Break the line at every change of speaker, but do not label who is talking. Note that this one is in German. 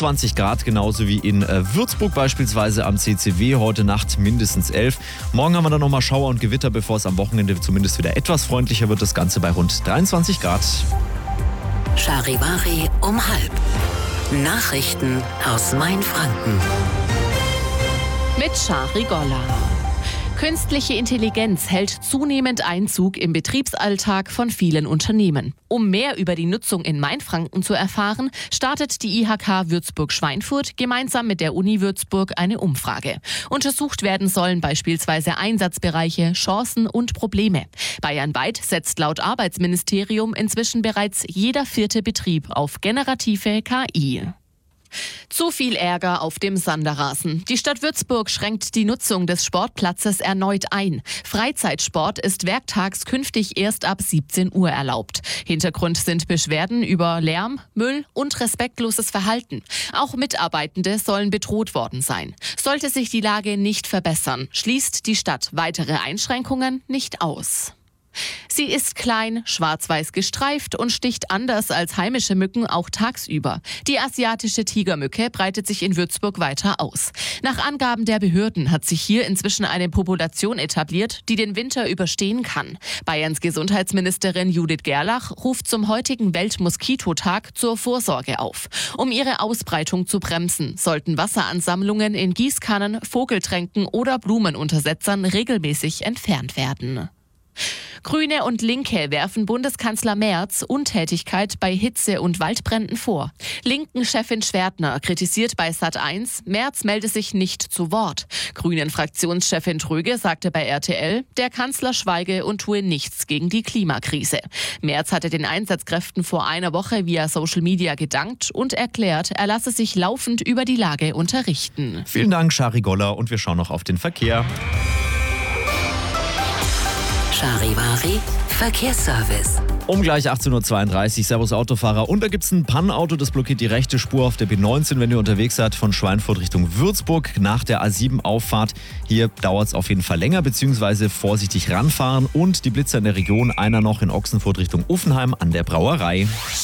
20 Grad, genauso wie in Würzburg beispielsweise am CCW. Heute Nacht mindestens 11. Morgen haben wir dann nochmal Schauer und Gewitter, bevor es am Wochenende zumindest wieder etwas freundlicher wird. Das Ganze bei rund 23 Grad.
Charivari um 12:30. Nachrichten aus Mainfranken.
Mit Shari Golla. Künstliche Intelligenz hält zunehmend Einzug im Betriebsalltag von vielen Unternehmen. Um mehr über die Nutzung in Mainfranken zu erfahren, startet die IHK Würzburg-Schweinfurt gemeinsam mit der Uni Würzburg eine Umfrage. Untersucht werden sollen beispielsweise Einsatzbereiche, Chancen und Probleme. Bayernweit setzt laut Arbeitsministerium inzwischen bereits jeder 4. Betrieb auf generative KI. Zu viel Ärger auf dem Sanderrasen. Die Stadt Würzburg schränkt die Nutzung des Sportplatzes erneut ein. Freizeitsport ist werktags künftig erst ab 17 Uhr erlaubt. Hintergrund sind Beschwerden über Lärm, Müll und respektloses Verhalten. Auch Mitarbeitende sollen bedroht worden sein. Sollte sich die Lage nicht verbessern, schließt die Stadt weitere Einschränkungen nicht aus. Sie ist klein, schwarz-weiß gestreift und sticht anders als heimische Mücken auch tagsüber. Die asiatische Tigermücke breitet sich in Würzburg weiter aus. Nach Angaben der Behörden hat sich hier inzwischen eine Population etabliert, die den Winter überstehen kann. Bayerns Gesundheitsministerin Judith Gerlach ruft zum heutigen Weltmoskitotag zur Vorsorge auf. Um ihre Ausbreitung zu bremsen, sollten Wasseransammlungen in Gießkannen, Vogeltränken oder Blumenuntersetzern regelmäßig entfernt werden. Grüne und Linke werfen Bundeskanzler Merz Untätigkeit bei Hitze- und Waldbränden vor. Linken-Chefin Schwertner kritisiert bei Sat.1, Merz melde sich nicht zu Wort. Grünen-Fraktionschefin Tröge sagte bei RTL, der Kanzler schweige und tue nichts gegen die Klimakrise. Merz hatte den Einsatzkräften vor einer Woche via Social Media gedankt und erklärt, er lasse sich laufend über die Lage unterrichten.
Vielen Dank, Shari Golla, und wir schauen noch auf den Verkehr.
Charivari Verkehrsservice.
Um gleich 18.32 Uhr, servus Autofahrer. Und da gibt es ein Pannenauto, das blockiert die rechte Spur auf der B19, wenn ihr unterwegs seid von Schweinfurt Richtung Würzburg nach der A7-Auffahrt. Hier dauert es auf jeden Fall länger, beziehungsweise vorsichtig ranfahren. Und die Blitzer in der Region, einer noch in Ochsenfurt Richtung Uffenheim an der Brauerei.